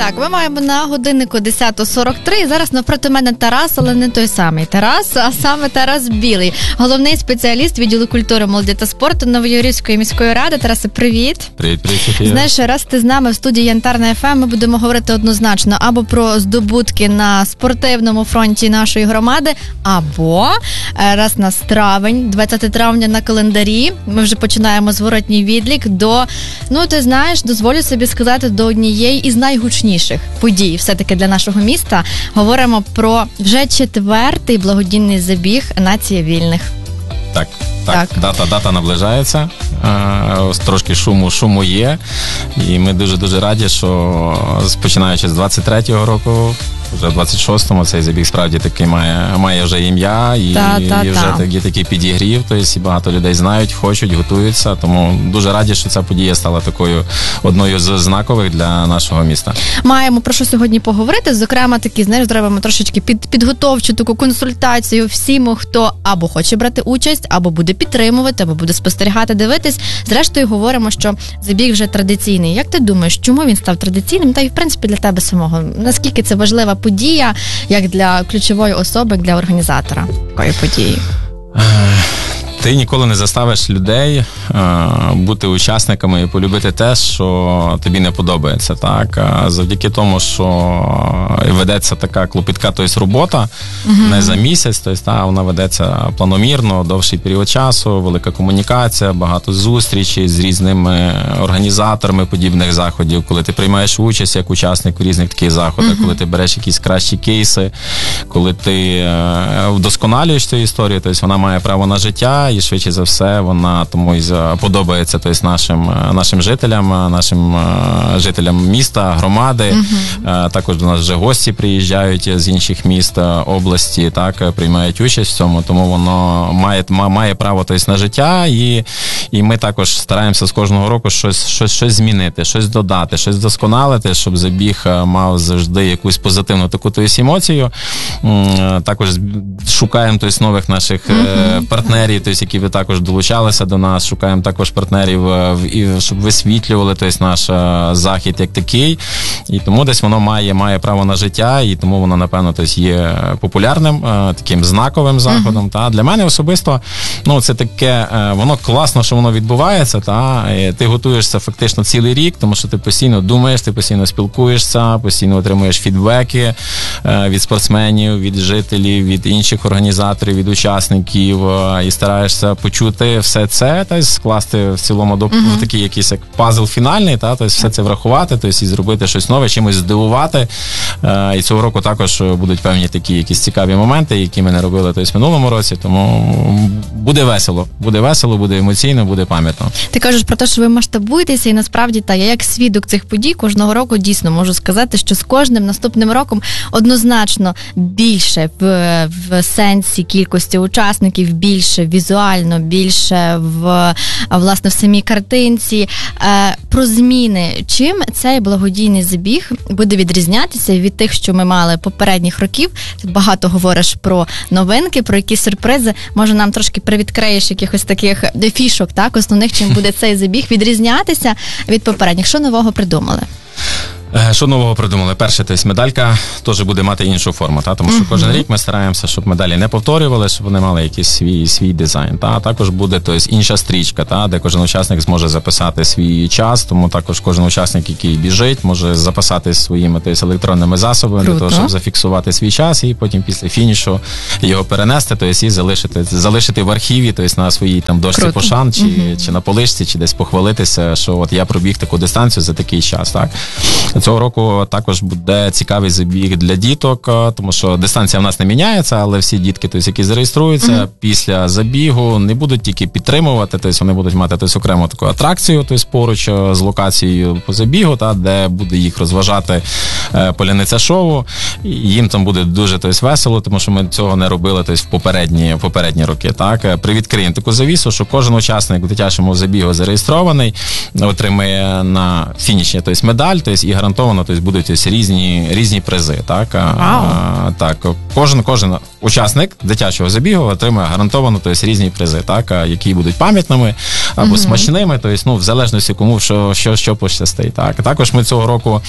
Так, ми маємо на годиннику 10:43. Зараз навпроти мене Тарас, але не той самий Тарас, а саме Тарас Білий. Головний спеціаліст відділу культури, молоді та спорту Новояворівської міської ради. Тарасе, привіт. Привіт, Софія. Знаєш, раз ти з нами в студії Янтарна ФМ, ми будемо говорити однозначно або про здобутки на спортивному фронті нашої громади, або раз на травень, 20 травня на календарі, ми вже починаємо зворотній відлік до, ти знаєш, дозволю собі сказати, до однієї із найгучніших подій все-таки для нашого міста. Говоримо про вже 4-й благодійний забіг «Нація вільних». Так. Дата наближається, трошки шуму є, і ми дуже раді, що починаючи з 23-го року, вже в 26-му цей забіг справді таки має вже ім'я, і вже є такий підігрів, тобто і багато людей знають, хочуть, готуються, тому дуже раді, що ця подія стала такою одною з знакових для нашого міста. Маємо про що сьогодні поговорити, зокрема такі, зробимо трошечки підготовчу таку консультацію всім, хто або хоче брати участь, або буде підтримувати, або буде спостерігати, дивитись. Зрештою, говоримо, що забіг вже традиційний. Як ти думаєш, чому він став традиційним? Та й, в принципі, для тебе самого. Наскільки це важлива подія, як для ключової особи, як для організатора такої події? Ти ніколи не заставиш людей бути учасниками і полюбити те, що тобі не подобається. Так? Завдяки тому, що ведеться така клопітка, тобто робота, не за місяць, тобто, вона ведеться планомірно, довший період часу, велика комунікація, багато зустрічей з різними організаторами подібних заходів, коли ти приймаєш участь як учасник в різних таких заходах, коли ти береш якісь кращі кейси, коли ти вдосконалюєш цю історію, тобто вона має право на життя, і швидше за все вона тому і подобається нашим жителям міста, громади. Також до нас вже гості приїжджають з інших міст, області, так, приймають участь в цьому, тому воно має право на життя, і ми також стараємося з кожного року щось змінити, щось додати, щось вдосконалити, щоб забіг мав завжди якусь позитивну таку емоцію. Також шукаємо нових наших партнерів, які ви також долучалися до нас, шукаємо також партнерів, щоб висвітлювали наш захід як такий, і тому десь воно має право на життя, і тому воно, напевно, є популярним, таким знаковим заходом. Та для мене особисто, це таке, воно класно, що воно відбувається, і ти готуєшся фактично цілий рік, тому що ти постійно думаєш, ти постійно спілкуєшся, постійно отримуєш фідбеки від спортсменів, від жителів, від інших організаторів, від учасників, і стараєшся почути все це, скласти в цілому в такий якийсь як пазл фінальний, все це врахувати, і зробити щось нове, чимось здивувати. І цього року також будуть певні такі якісь цікаві моменти, які ми не робили в минулому році, тому буде весело, буде емоційно, буде пам'ятно. Ти кажеш про те, що ви масштабуєтеся, і насправді я як свідок цих подій кожного року дійсно можу сказати, що з кожним наступним роком однозначно більше в сенсі кількості учасників, більше візуально, більше власне в самій картинці. Про зміни. Чим цей благодійний забіг буде відрізнятися від тих, що ми мали попередніх років? Ти багато говориш про новинки, про якісь сюрпризи. Може, нам трошки привідкриєш якихось таких фішок, основних, чим буде цей забіг відрізнятися від попередніх? Що нового придумали? Що нового придумали? Перше, медалька теж буде мати іншу форму, тому що кожен рік ми стараємося, щоб медалі не повторювали, щоб вони мали якийсь свій дизайн. Також буде інша стрічка, де кожен учасник зможе записати свій час, тому також кожен учасник, який біжить, може записати своїми електронними засобами для того, щоб зафіксувати свій час, і потім після фінішу його перенести, і залишити в архіві, на своїй дошці пошан, чи на поличці, чи десь похвалитися, що от я пробіг таку дистанцію за такий час. Так? Цього року також буде цікавий забіг для діток, тому що дистанція в нас не міняється, але всі дітки, які зареєструються після забігу, не будуть тільки підтримувати, вони будуть мати окрему таку атракцію, поруч з локацією по забігу, де буде їх розважати поляниця шоу. Їм там буде дуже весело, тому що ми цього не робили в попередні роки. Так? Привідкриємо таку завісу, що кожен учасник в дитячому забігу зареєстрований, отримає на фініші медаль, і гарантовано будуть різні призи. Так? Так, кожен учасник дитячого забігу отримує гарантовано різні призи, так? Які будуть пам'ятними або смачними, в залежності кому що пощастить. Так? Також ми цього року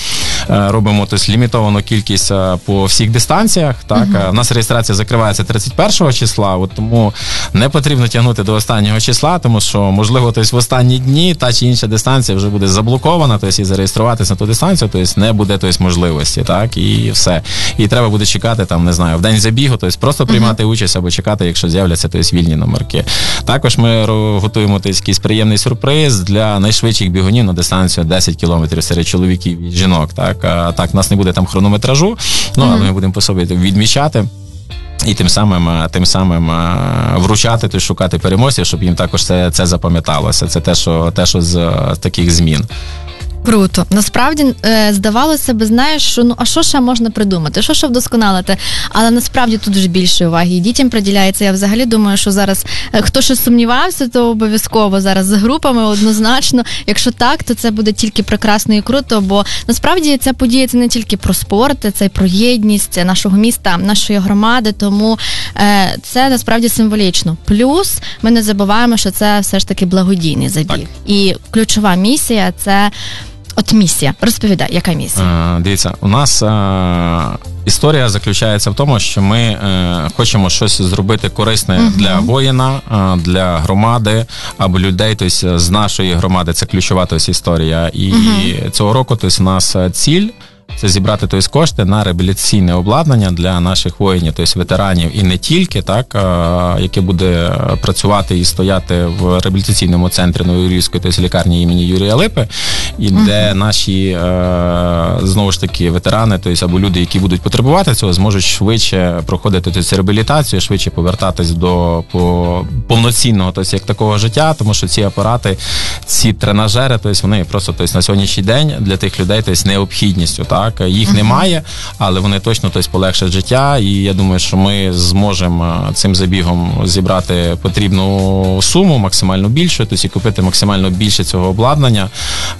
робимо лімітовану кількість по всіх дистанціях. Так? У нас реєстрація закривається 31 числа, от тому не потрібно тягнути до останнього числа, тому що, можливо, в останні дні та чи інша дистанція вже буде заблокована, і зареєструватися на ту дистанцію, не буде можливості, так, і все. І треба буде чекати, не знаю, в день забігу, просто приймати участь або чекати, якщо з'являться вільні номерки. Також ми готуємо якийсь приємний сюрприз для найшвидших бігунів на дистанцію 10 кілометрів серед чоловіків і жінок, так. Так, у нас не буде там хронометражу, але ми будемо по собі відмічати. І тим самим вручати, шукати переможців, щоб їм також це запам'яталося. Це те, що з таких змін. Круто. Насправді, здавалося б, знаєш, що а що ще можна придумати, що ще вдосконалити, але насправді тут вже більше уваги і дітям приділяється. Я взагалі думаю, що зараз, хто ще сумнівався, то обов'язково зараз з групами однозначно. Якщо так, то це буде тільки прекрасно і круто, бо насправді ця подія – це не тільки про спорт, це й про єдність нашого міста, нашої громади, тому це насправді символічно. Плюс ми не забуваємо, що це все ж таки благодійний забіг. Так. І ключова місія – це місія. Розповідай, яка місія? Дивіться, у нас історія заключається в тому, що ми хочемо щось зробити корисне для воїна, для громади або людей, з нашої громади. Це ключова історія. І цього року у нас ціль – це зібрати кошти на реабілітаційне обладнання для наших воїнів, ветеранів і не тільки, так, яке буде працювати і стояти в реабілітаційному центрі Новоюрівської лікарні імені Юрія Липи, і де наші, знову ж таки, ветерани, або люди, які будуть потребувати цього, зможуть швидше проходити цю реабілітацію, швидше повертатись до повноцінного, як такого життя, тому що ці апарати, ці тренажери, вони просто на сьогоднішній день для тих людей необхідністю, так. Їх немає, але вони точно полегшать життя, і я думаю, що ми зможемо цим забігом зібрати потрібну суму, максимально більшу, і купити максимально більше цього обладнання,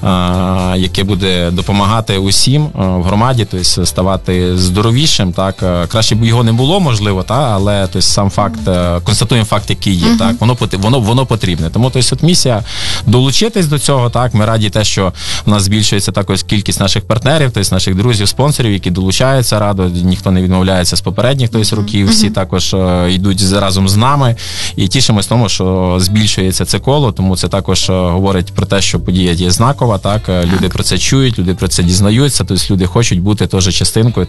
яке буде допомагати усім в громаді, ставати здоровішим, так. Краще б його не було, можливо, але сам факт, констатуємо факт, який є, так. Воно потрібне. Тому місія долучитись до цього, так. Ми раді те, що у нас збільшується також кількість наших партнерів, наших друзів, спонсорів, які долучаються радо, ніхто не відмовляється з попередніх років, всі також йдуть разом з нами, і тішимось тому, що збільшується це коло, тому це також говорить про те, що подія є знакова, так, люди про це чують, люди про це дізнаються, люди хочуть бути теж частинкою,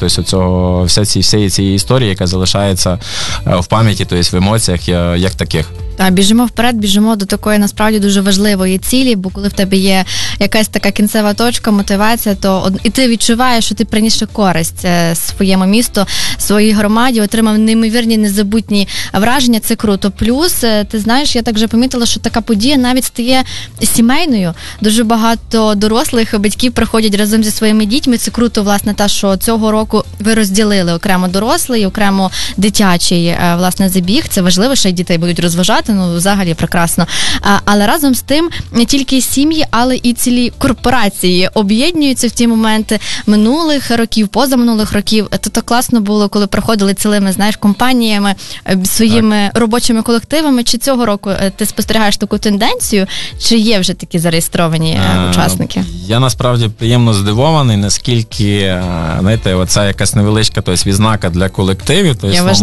всієї цієї історії, яка залишається в пам'яті, в емоціях, як таких. Так, біжимо вперед, біжимо до такої, насправді, дуже важливої цілі, бо коли в тебе є якась така кінцева точка, мотивація, то і ти відчуваєш, що ти приніс користь своєму місту, своїй громаді, отримав неймовірні, незабутні враження, це круто. Плюс, ти знаєш, я так вже помітила, що така подія навіть стає сімейною. Дуже багато дорослих батьків приходять разом зі своїми дітьми, це круто, власне, те, що цього року ви розділили окремо дорослий, окремо дитячий, власне, забіг, це важливо, що й дітей будуть розважати, взагалі прекрасно. Але разом з тим не тільки сім'ї, але і цілі корпорації об'єднуються в ті моменти минулих років, позаминулих років. Це так класно було, коли приходили цілими, компаніями, своїми робочими колективами. Чи цього року ти спостерігаєш таку тенденцію? Чи є вже такі зареєстровані учасники? Я насправді приємно здивований, наскільки, знаєте, оця якась невеличка відзнака для колективів,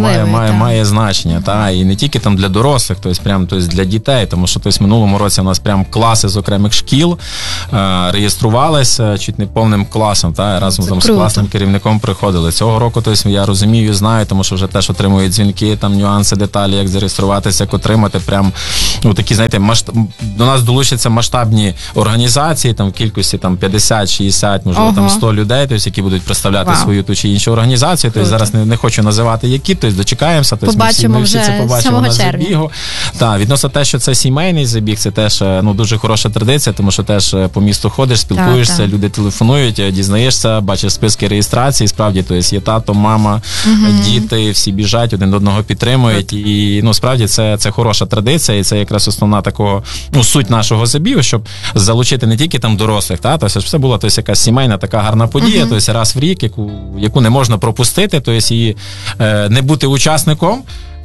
має значення. Та, і не тільки там для дорослих, для дітей, тому що в минулому році у нас прям класи з окремих шкіл реєструвалися чуть не повним класом, разом з класним керівником приходили. Цього року, я розумію, знаю, тому що вже теж отримують дзвінки, там нюанси, деталі, як зареєструватися, як отримати, прям, такі, знаєте, до нас долучаться масштабні організації, там в кількості 50, 60, можливо, там 100 людей, які будуть представляти свою ту чи іншу організацію, зараз не хочу називати які, дочекаємося, побачимо ми всі це побачимо на забігу. Так, відносно те, що це сімейний забіг, це теж дуже хороша традиція, тому що теж по місту ходиш, спілкуєшся, люди телефонують, дізнаєшся, бачиш списки реєстрації, справді, є тато, мама, діти, всі біжать, один одного підтримують, і справді це хороша традиція, і це якраз основна такого, суть нашого забігу, щоб залучити не тільки там дорослих, тобто це була якась сімейна така гарна подія, раз в рік, яку не можна пропустити, і не бути учасником,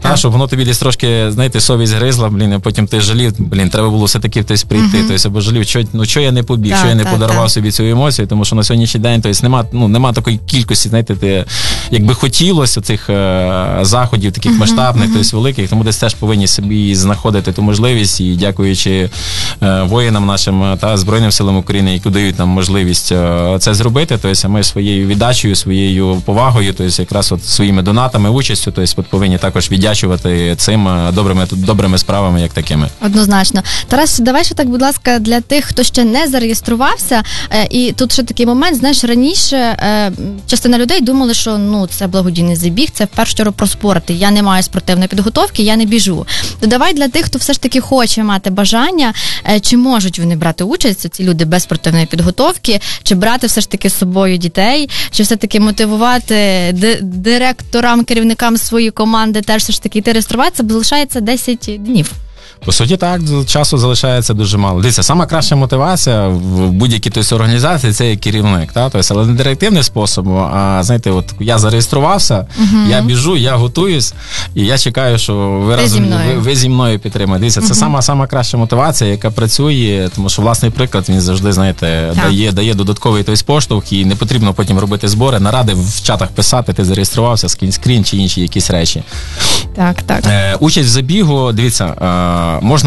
Та, щоб воно тобі десь трошки, знаєте, совість гризла, а потім ти жалів, треба було все-таки хтось прийти, тобто, або жалів, що я не побіг, що я не подарував собі цю емоцію, тому що на сьогоднішній день, тобто, нема такої кількості, знаєте, якби хотілося цих заходів таких масштабних, тобто великих, тому десь теж повинні собі знаходити ту можливість, і дякуючи воїнам нашим та Збройним силам України, які дають нам можливість це зробити, тобто ми своєю віддачею, своєю повагою, тобто якраз от своїми донатами, участю, тобто повинні також віддячувати цим добрими справами, як такими. Однозначно. Тарас, давай ще так, будь ласка, для тих, хто ще не зареєструвався, і тут ще такий момент, знаєш, раніше частина людей думали, що це благодійний забіг, це в першу чергу про спорт, я не маю спортивної підготовки, я не біжу. То давай для тих, хто все ж таки хоче мати бажання, чи можуть вони брати участь, ці люди без спортивної підготовки, чи брати все ж таки з собою дітей, чи все-таки мотивувати директорам, керівникам своєї команди теж все ж таки йти реєструватися, бо залишається 10 днів. По суті, так, часу залишається дуже мало. Дивіться, сама краща мотивація в будь-якій організації – це керівник, тобто, але не директивним способом, а, знаєте, от я зареєструвався, я біжу, я готуюсь, і я чекаю, що ви зі мною підтримаєте. Дивіться, це сама краща мотивація, яка працює, тому що власний приклад, він завжди, знаєте, дає додатковий поштовх, і не потрібно потім робити збори, наради в чатах писати, ти зареєструвався, скрін чи інші якісь речі. Так. Участь в забігу, дивіться,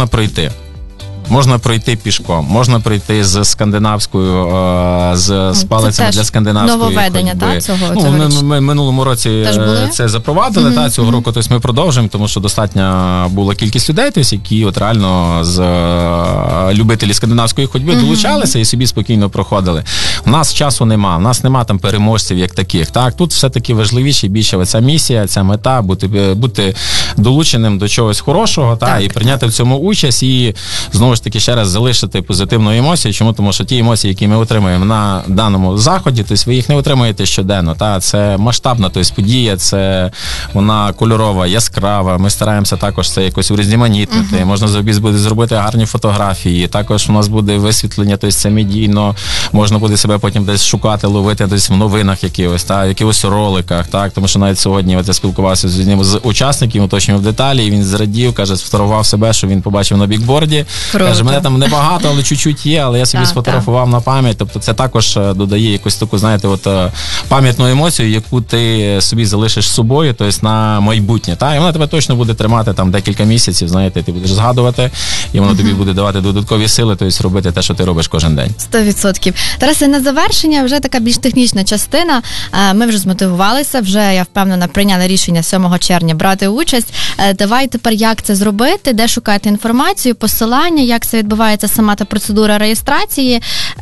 можна пройти пішком, можна пройти з скандинавською, з палицями для скандинавської нововведення, ходьби. Цього ми минулому році це запровадили, цього року ми продовжуємо, тому що достатня була кількість людей, які от реально з любителі скандинавської ходьби долучалися і собі спокійно проходили. У нас часу нема, у нас нема там переможців як таких. Так, тут все-таки важливіше, більше ця місія, ця мета, бути долученим до чогось хорошого, і прийняти в цьому участь, і знову ж таки ще раз залишити позитивну емоцію. Чому? Тому що ті емоції, які ми отримуємо на даному заході, тобто ви їх не отримуєте щоденно. Це масштабна подія, це вона кольорова, яскрава. Ми стараємося також це якось урізноманітнити. Можна буде зробити гарні фотографії. Також у нас буде висвітлення, тобто це медійно. Можна буде себе потім десь шукати, ловити десь в новинах в якихось роликах. Тому що навіть сьогодні я спілкувався з одним з учасників, уточнював деталі, і він зрадів, каже, сфотографував себе, що він побачив на бікборді. Каже, мене там небагато, але чуть-чуть є, але я собі сфотографував на пам'ять. Тобто це також додає якусь таку, знаєте, пам'ятну емоцію, яку ти собі залишиш з собою, тобто на майбутнє. І вона тебе точно буде тримати там декілька місяців, знаєте, ти будеш згадувати, і воно тобі буде давати додаткові сили, тобто робити те, що ти робиш кожен день. 100%. Тарасе, на завершення вже така більш технічна частина. Ми вже змотивувалися, вже, я впевнена, прийняли рішення 7 червня брати участь. Давай тепер, як це зробити, де шукати інформацію, посилання, як це відбувається сама та процедура реєстрації.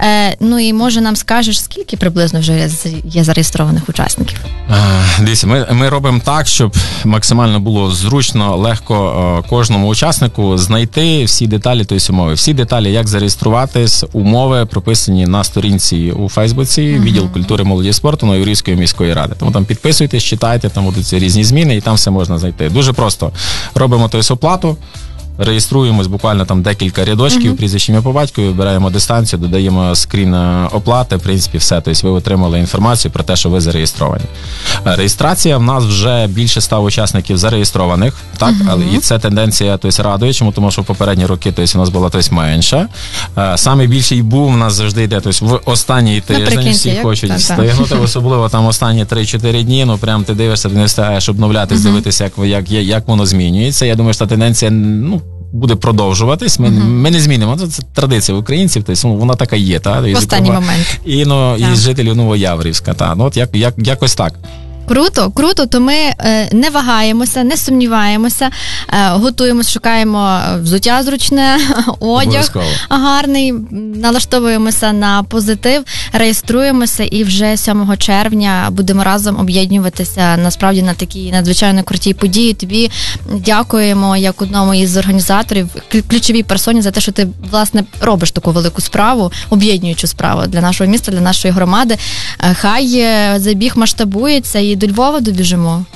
І може нам скажеш, скільки приблизно вже є зареєстрованих учасників? Дивіться, ми робимо так, щоб максимально було зручно, легко кожному учаснику знайти всі деталі тої умови. Всі деталі, як зареєструватись, умови прописані на сторінці у Фейсбуці, відділ культури, молоді і спорту Новояворівської міської ради. Тому там підписуйтесь, читайте, там будуть різні зміни, і там все можна знайти. Дуже просто. Робимо оплату, реєструємось буквально там декілька рядочків, прізвище, ім'я по батькові, вибираємо дистанцію, додаємо скрін оплати, в принципі, все. Тобто ви отримали інформацію про те, що ви зареєстровані. Реєстрація в нас вже більше 100 учасників зареєстрованих, але і це тенденція радує, чому? Тому що в попередні роки у нас була менша. Саме більший бум у нас завжди йде в останній тиждень, всі хочуть встигнути, особливо там останні 3-4 дні, прям ти дивишся, ти не встигаєш обновлятись, дивитися, як воно змінюється. Я думаю, що та тенденція, буде продовжуватись. Ми не змінимо. Це традиція українців, тобто вона така є. В останній момент. І жителів Новояворівська. Якось так. Круто, то ми не вагаємося, не сумніваємося, готуємося, шукаємо взуття зручне, одяг гарний, налаштовуємося на позитив, реєструємося і вже 7 червня будемо разом об'єднуватися насправді на такій надзвичайно крутій події. Тобі дякуємо як одному із організаторів, ключовій персоні за те, що ти, власне, робиш таку велику справу, об'єднуючу справу для нашого міста, для нашої громади. Хай забіг масштабується і до Львова добіжимо?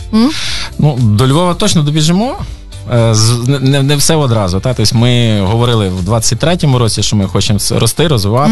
До Львова точно добіжимо. Не все одразу. Тобто ми говорили в 23-му році, що ми хочемо рости, розвивати.